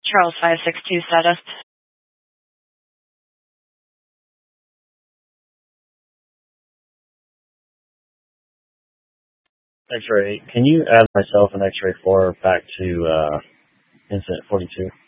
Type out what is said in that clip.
Charles 562 status. X-ray 8. Can you add myself and X-ray 4 back to incident 42?